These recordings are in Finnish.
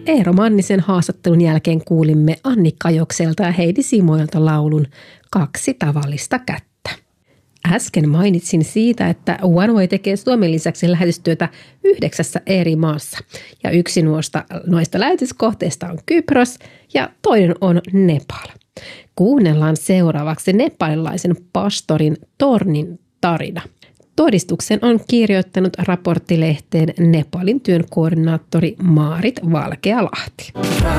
Eero Mannisen haastattelun jälkeen kuulimme Anni Kajokselta ja Heidi Simoilta laulun 2 tavallista kättä. Äsken mainitsin siitä, että One Way tekee Suomen lisäksi lähetystyötä 9 eri maassa. Ja yksi noista lähetyskohteista on Kypros ja toinen on Nepal. Kuunnellaan seuraavaksi nepalilaisen pastorin Tornin tarina. Todistuksen on kirjoittanut Raporttilehteen Nepalin työn koordinaattori Maarit Valkealahti.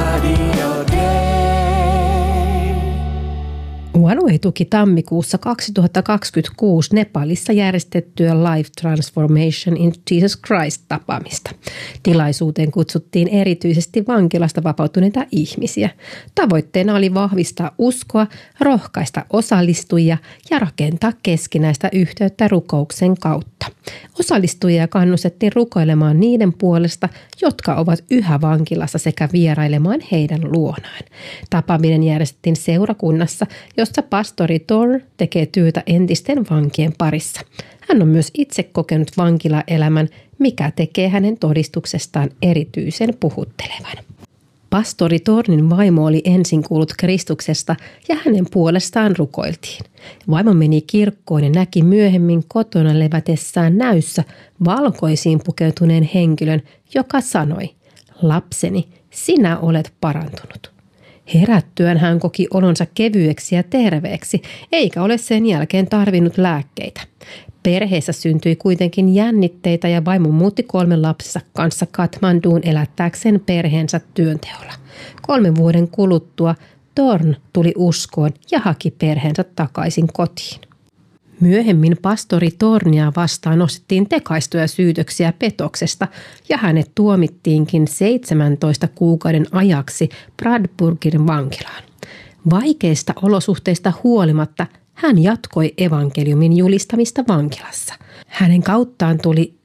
OneWay tuki tammikuussa 2026 Nepalissa järjestettyä Life Transformation in Jesus Christ-tapaamista. Tilaisuuteen kutsuttiin erityisesti vankilasta vapautuneita ihmisiä. Tavoitteena oli vahvistaa uskoa, rohkaista osallistujia ja rakentaa keskinäistä yhteyttä rukouksen kautta. Osallistujia kannustettiin rukoilemaan niiden puolesta, jotka ovat yhä vankilassa sekä vierailemaan heidän luonaan. Tapaaminen järjestettiin seurakunnassa, jossa pastori Thor tekee työtä entisten vankien parissa. Hän on myös itse kokenut vankilaelämän, mikä tekee hänen todistuksestaan erityisen puhuttelevan. Pastori Tornin vaimo oli ensin kuullut Kristuksesta ja hänen puolestaan rukoiltiin. Vaimo meni kirkkoon ja näki myöhemmin kotona levätessään näyssä valkoisiin pukeutuneen henkilön, joka sanoi: "Lapseni, sinä olet parantunut." Herättyään hän koki olonsa kevyeksi ja terveeksi, eikä ole sen jälkeen tarvinnut lääkkeitä. Perheessä syntyi kuitenkin jännitteitä ja vaimo muutti 3 lapsensa kanssa Kathmanduun elättääkseen perheensä työnteolla. 3 vuoden kuluttua Torn tuli uskoon ja haki perheensä takaisin kotiin. Myöhemmin pastori Tornia vastaan nostettiin tekaistuja syytöksiä petoksesta ja hänet tuomittiinkin 17 kuukauden ajaksi Pradburgin vankilaan. Vaikeista olosuhteista huolimatta hän jatkoi evankeliumin julistamista vankilassa. Hänen kauttaan tuli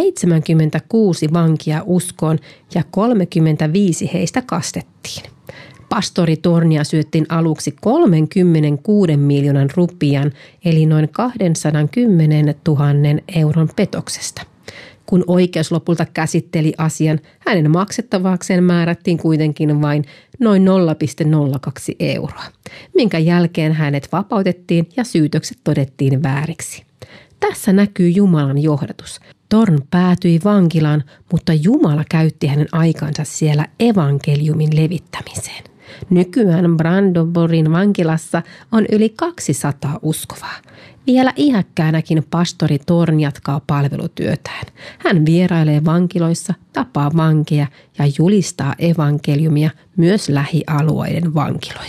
76 vankia uskoon ja 35 heistä kastettiin. Pastori Tornia syöttiin aluksi 36 miljoonan rupian eli noin 210 000 euron petoksesta. Kun oikeus lopulta käsitteli asian, hänen maksettavakseen määrättiin kuitenkin vain noin 0,02 euroa, minkä jälkeen hänet vapautettiin ja syytökset todettiin vääriksi. Tässä näkyy Jumalan johdatus. Torn päätyi vankilaan, mutta Jumala käytti hänen aikansa siellä evankeliumin levittämiseen. Nykyään Brandenburgin vankilassa on yli 200 uskovaa. Vielä iäkkäänäkin pastori Torn jatkaa palvelutyötään. Hän vierailee vankiloissa, tapaa vankeja ja julistaa evankeliumia myös lähialueiden vankiloissa.